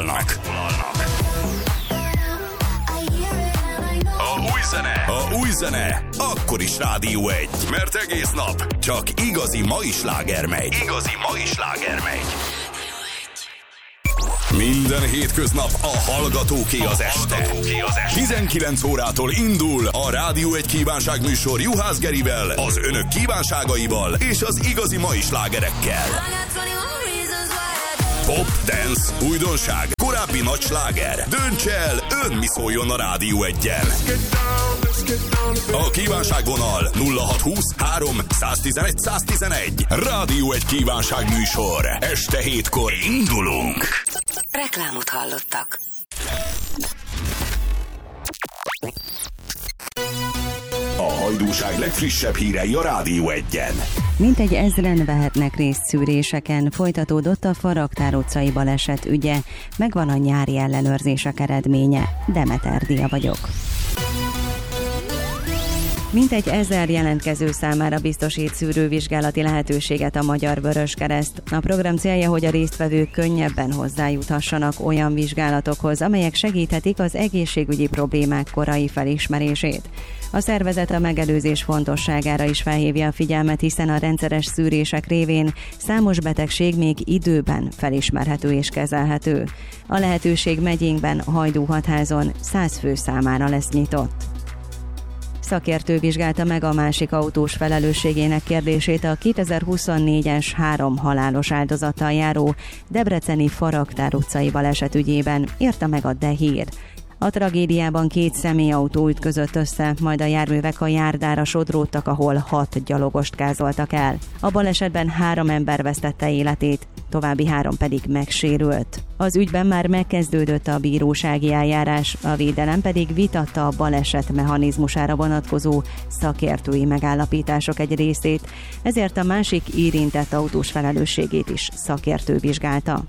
megszólalnak. A új zene akkor is Rádió 1, mert egész nap csak igazi mai sláger megy. Minden hétköznap a Hallgatóké az este. 19 órától indul a Rádió 1 kívánságműsor Juhász Gerivel, az önök kívánságaival és az igazi mai slágerekkel. Pop, dance, újdonság, korábbi nagy sláger. Dönts el, ön mi szóljon a Rádió 1-en. A kívánságvonal 0620 3 111 111. Rádió 1 kívánságműsor. Este 7-kor indulunk. Reklámot hallottak. A hajdúság legfrissebb hírei a Rádió 1-en. Mintegy 1000-en vehetnek részt szűréseken, folytatódott a Faragtár utcai baleset ügye, megvan a nyári ellenőrzések eredménye. Demeter Dia vagyok. Mintegy 1000 jelentkező számára biztosít szűrővizsgálati lehetőséget a Magyar Vöröskereszt. A program célja, hogy a résztvevők könnyebben hozzájuthassanak olyan vizsgálatokhoz, amelyek segíthetik az egészségügyi problémák korai felismerését. A szervezet a megelőzés fontosságára is felhívja a figyelmet, hiszen a rendszeres szűrések révén számos betegség még időben felismerhető és kezelhető. A lehetőség megyénkben Hajdú-Hatházon 100 fő számára lesz nyitott. Szakértő vizsgálta meg a másik autós felelősségének kérdését a 2024-es 3 halálos áldozattal járó debreceni Faragtár utcai baleset ügyében, írta meg a De Hír. A tragédiában 2 személyautó ütközött össze, majd a járművek a járdára sodródtak, ahol 6 gyalogost gázoltak el. A balesetben 3 ember vesztette életét, további 3 pedig megsérült. Az ügyben már megkezdődött a bírósági eljárás, a védelem pedig vitatta a baleset mechanizmusára vonatkozó szakértői megállapítások egy részét, ezért a másik érintett autós felelősségét is szakértő vizsgálta.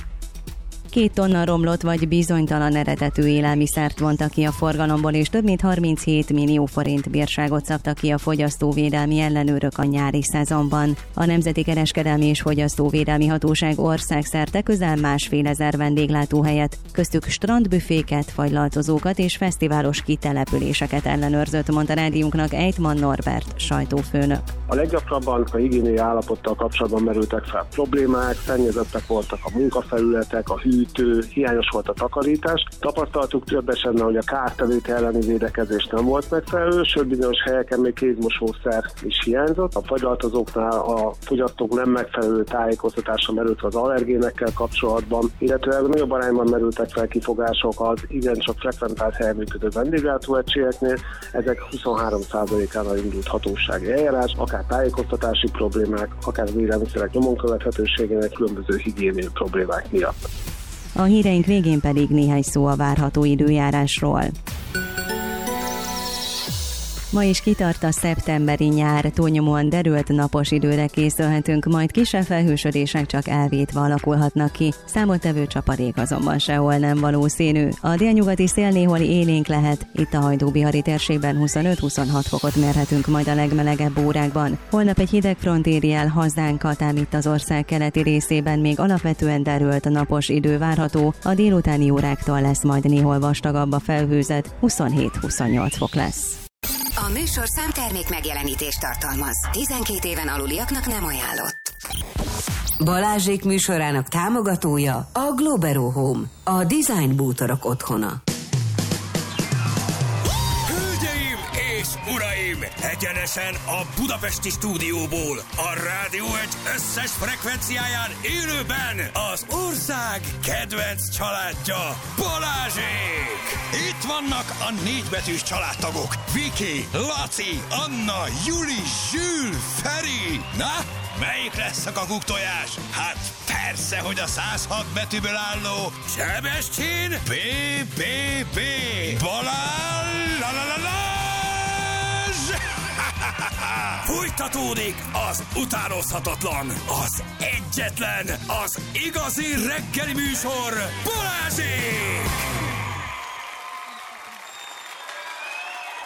2 tonna romlott vagy bizonytalan eredetű élelmiszert vontak ki a forgalomból, és több mint 37 millió forint bírságot szabtak ki a fogyasztóvédelmi ellenőrök a nyári szezonban. A Nemzeti Kereskedelmi és Fogyasztóvédelmi Hatóság országszerte közel 1,5 vendéglátóhelyet, köztük strandbüféket, fagylaltozókat és fesztiválos kitelepüléseket ellenőrzött, mondta rádiónknak Ejtman Norbert sajtófőnök. A leggyakrabban a higiéniai állapottal kapcsolatban merültek fel problémák, szennyezettek voltak a munkafelületek, a hűtő, hiányos volt a takarítás. Tapasztaltuk több esetben, hogy a kártevők elleni védekezés nem volt megfelelő, sőt bizonyos helyeken még kézmosószer is hiányzott. A fagylaltozóknál a fogyasztók nem megfelelő tájékoztatása merült az allergénekkel kapcsolatban, illetve nagyobb arányban merültek fel kifogások az igencsak frekventált helyen működő vendéglátóegységeknél. Ezek 23%-ára indult hatósági eljárás, akár tájékoztatási problémák, akár az élelmiszerek nyomon követhetőségének különböző higiéniai problémák miatt. A híreink végén pedig néhány szó a várható időjárásról. Ma is kitart a szeptemberi nyár, túlnyomóan derült napos időre készülhetünk, majd kisebb felhősödések csak elvétve alakulhatnak ki. Számottevő csapadék azonban sehol nem valószínű. A délnyugati szél néhol élénk lehet, itt a Hajdú-Bihari térségben 25-26 fokot mérhetünk majd a legmelegebb órákban. Holnap egy hideg front éri el hazánkat, ám itt az ország keleti részében még alapvetően derült napos idő várható, a délutáni óráktól lesz majd néhol vastagabb a felhőzet, 27-28 fok lesz. A műsor számtermék megjelenítést tartalmaz. 12 éven aluliaknak nem ajánlott. Balázsék műsorának támogatója a Globero Home, a design bútorok otthona. Hölgyeim és uraim, egyenesen a budapesti stúdióból, a Rádió 1 összes frekvenciáján élőben az ország kedvenc családja, Balázsék! Itt vannak a 4 betűs családtagok, Viki, Laci, Anna, Juli, Zsül, Feri. Na, melyik lesz a kakuktojás? Hát persze, hogy a 106 betűből álló Sebestyén BBB Balázs! Fújtatódik az utánozhatatlan, az egyetlen, az igazi reggeli műsor, Balázsék!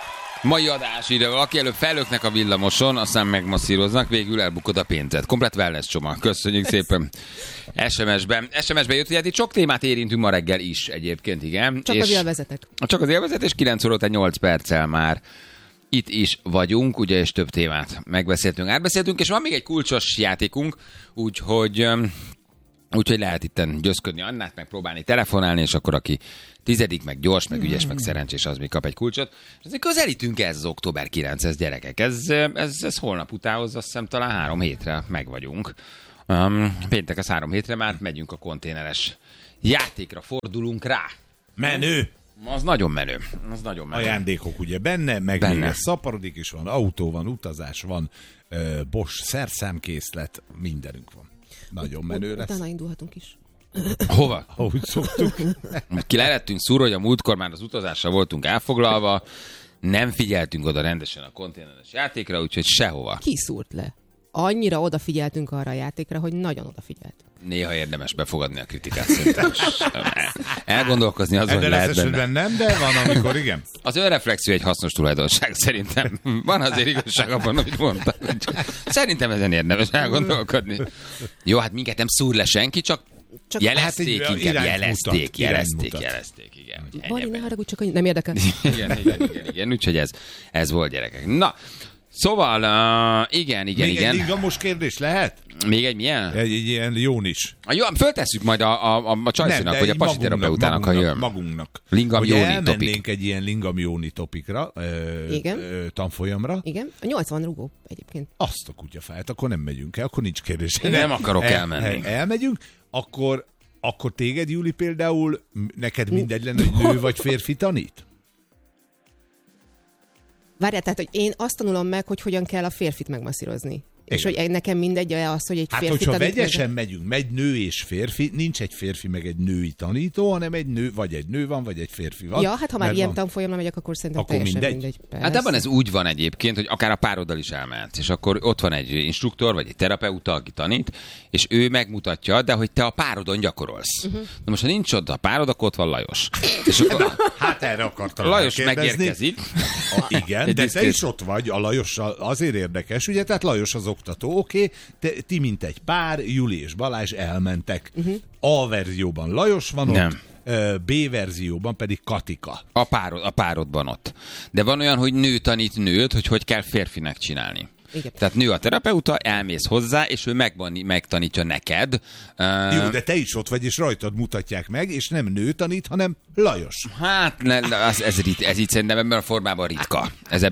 Mai adás ide, valaki előbb fellöknek a villamoson, aztán megmasszíroznak, végül elbukod a pénzet. Komplet wellness csomag. Köszönjük szépen. SMS-ben jött, hogy hát itt sok témát érintünk ma reggel is egyébként, igen. Csak az élvezetek. Csak az élvezetek, és 9 óra után 8 perccel már itt is vagyunk, ugye, és több témát átbeszéltünk, és van még egy kulcsos játékunk, úgyhogy lehet itten győzködni Annát, meg próbálni telefonálni, és akkor aki 10., meg gyors, meg ügyes, meg szerencsés, az még kap egy kulcsot. És azért közelítünk ez az október 9-es, gyerekek. Ez holnap utához, azt hiszem talán 3 hétre meg vagyunk. Péntek az 3 hétre már megyünk a konténeres játékra, fordulunk rá. Menő! Az nagyon menő. Ajándékok ugye benne, meg még szaporodik is van, autó van, utazás van, Bosch szerszámkészlet, mindenünk van. Nagyon menő lesz. Utána indulhatunk is. Hova? Ahogy szoktuk. Ki lehettünk szúrva, hogy a múltkor már az utazással voltunk elfoglalva, nem figyeltünk oda rendesen a konténeres játékra, úgyhogy sehova. Ki szúrt le? Annyira odafigyeltünk arra a játékra, hogy nagyon odafigyelt. Néha érdemes befogadni a kritikát, szerintem. Elgondolkozni azon, hogy lehet benne. Nem, de van, amikor igen. Az önreflexió egy hasznos tulajdonság, szerintem. Van azért igazság abban, amit mondtam. Szerintem ezen érdemes elgondolkodni. Jó, hát minket nem szúr le senki, csak jelezték, hát inkább jelezték, igen. Bali, ne haragudj, csak nem érdekel. Igen, úgyhogy ez volt, gyerekek. Na, szóval, igen. Még egy ingamos kérdés lehet? Még egy milyen? Egy ilyen jón is. Jó, föltesszük majd a csajszínak, vagy a pasiterapeutának, ha jön. Magunknak. Lingam hogy jóni elmennénk topik. egy ilyen lingam jóni topikra, tanfolyamra. Igen, a 80 rugó egyébként. Azt a kutyafáját, akkor nem megyünk el, akkor nincs kérdés. Nem akarok elmenni. Elmegyünk, akkor téged, Júli, például neked mindegy lenne, hogy nő vagy férfi tanít? Várjál, tehát, hogy én azt tanulom meg, hogy hogyan kell a férfit megmasszírozni. És hogy nekem mindegy az, hogy egy férfi hogyha tanít. vegyesen megyünk, megy nő és férfi, nincs egy férfi meg egy női tanító, hanem egy nő van, vagy egy férfi van. Ja, hát ha már ilyen tanfolyamra megyek, akkor szerintem akkor teljesen mindegy. Hát abban ez úgy van egyébként, hogy akár a pároddal is elmehetsz, és akkor ott van egy instruktor, vagy egy terapeuta, aki tanít, és ő megmutatja, de hogy te a párodon gyakorolsz. Na most, ha nincs ott a párod, akkor ott van Lajos. És akkor hát erre akartam Lajos megkérdezni. megérkezik. Igen, de te is ott vagy, a Lajossal azért érdekes, ugye, tehát Lajos az oktató, oké, ti mint egy pár, Juli és Balázs elmentek. A verzióban Lajos van ott, B verzióban pedig Katika. A párodban ott. De van olyan, hogy nő tanít nőt, hogy kell férfinek csinálni. Igen. Tehát nő a terapeuta, elmész hozzá, és ő megtanítja neked. Jó, de te is ott vagy, és rajtad mutatják meg, és nem nő tanít, hanem Lajos. Hát, ez így szerintem ebben a formában ritka.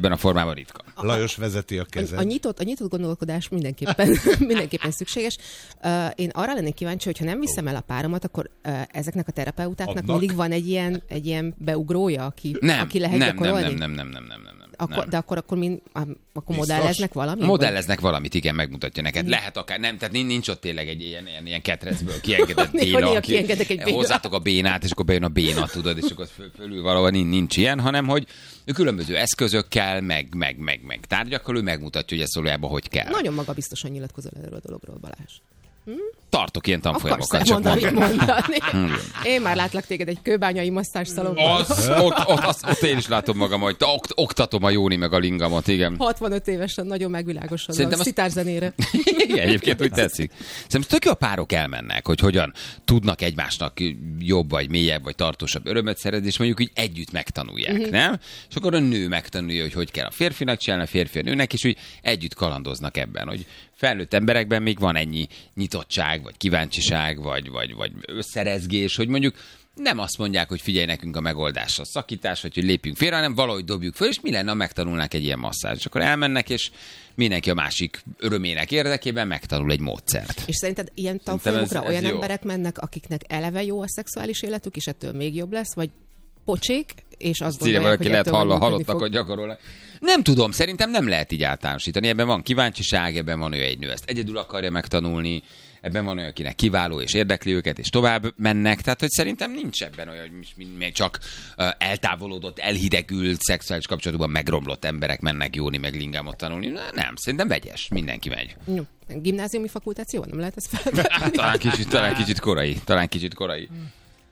Lajos vezeti a kezed. A nyitott gondolkodás mindenképpen szükséges. Én arra lennék kíváncsi, hogy ha nem viszem el a páromat, akkor ezeknek a terapeutáknak mindig van egy ilyen beugrója, aki lehet gyakorolni? Nem. De akkor modelleznek valamit? Modelleznek valamit, igen, megmutatja neked. Lehet akár, nem, tehát nincs ott tényleg egy ilyen ketrecből kiengedett béna, hozzátok a bénát, és akkor bejön a béna, tudod, és akkor fölül valahol nincs ilyen, hanem hogy különböző eszközökkel, meg tárgyakkal ő megmutatja, hogy ez valójában hogy kell. Nagyon magabiztosan nyilatkozol erről a dologról, Balázs. Tartok ilyen tanfolyamokat. Akarsz mondani. Én már látlak téged egy kőbányai masszázsszalonban. Ott én is látom magam, hogy oktatom a Jóni meg a Lingamot, igen. 65 évesen, nagyon megvilágosodva a szitárzenére. Igen, egyébként úgy tetszik. Szerintem tök jó, a párok elmennek, hogy hogyan tudnak egymásnak jobb, vagy mélyebb, vagy tartósabb örömet szerezni, és mondjuk így együtt megtanulják, nem? És akkor a nő megtanulja, hogy kell a férfinak csinálni, a férfi a nőnek, és úgy együtt kalandoznak ebben, hogy felnőtt emberekben még van ennyi nyitottság, vagy kíváncsiság, vagy összerezgés, hogy mondjuk nem azt mondják, hogy figyelj, nekünk a megoldás a szakítás, vagy hogy lépjünk félre, hanem valahogy dobjuk föl, és mi lenne, ha megtanulnák egy ilyen masszázs. És akkor elmennek, és mindenki a másik örömének érdekében megtanul egy módszert. És szerinted ilyen tanfolyamokra olyan emberek mennek, akiknek eleve jó a szexuális életük, és ettől még jobb lesz, vagy pocsék, és azt gondolják, hogy lehet halottak, hogy gyakorolnak. Nem tudom, szerintem nem lehet így általánosítani. Ebben van kíváncsiság, ebben van olyan, egy nő ezt egyedül akarja megtanulni, ebben van olyan, akinek kiváló és érdekli őket, és tovább mennek. Tehát, hogy szerintem nincs ebben olyan, hogy még csak eltávolodott, elhidegült, szexuális kapcsolatban megromlott emberek mennek Jóni meg Lingámot tanulni. Nem, szerintem vegyes, mindenki megy. Gimnáziumi fakultáció? Nem lehet ezt felvenni? Talán kicsit korai.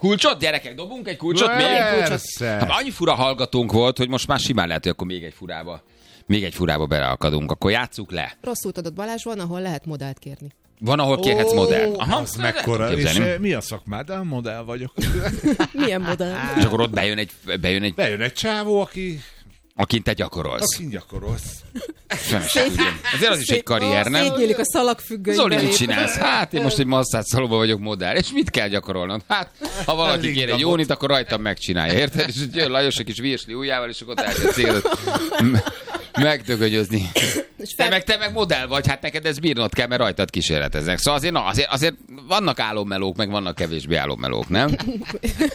Kulcsot, gyerekek, dobunk egy kulcsot még? Hát, annyi fura hallgatónk volt, hogy most már simán lehet, hogy akkor még egy furába beleakadunk. Akkor játsszuk le. Rosszul tudod, Balázs, van, ahol lehet modellt kérni. Van, ahol kérhetsz modellt. Aha, az mekkora. És mi a szakmád? Modell vagyok. Milyen modell? És akkor ott bejön egy csávó, akin te gyakorolsz. Akin gyakorolsz. Ezért az is egy karrier, nem? Szétnyílik a szalagfüggönybe. Zoli, mit csinálsz? Hát én most egy masszásszalomban vagyok modell. És mit kell gyakorolnod? Hát, ha valaki kér egy jónit, akkor rajtam megcsinálja, érted? És jön Lajos egy kis virsli ujjával, és akkor elkezd célodat megdögönyözni. Te meg modell vagy, hát neked ez bírnod kell, mert rajtad kísérleteznek. Szóval azért vannak álommelók, meg vannak kevésbé álommelók, nem?